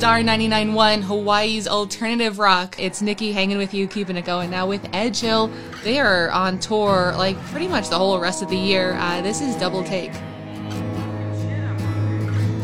Star 99.1, Hawaii's alternative rock. It's Nikki hanging with you, keeping it going. Now with Edgehill, they are on tour like pretty much the whole rest of the year. This is Double Take.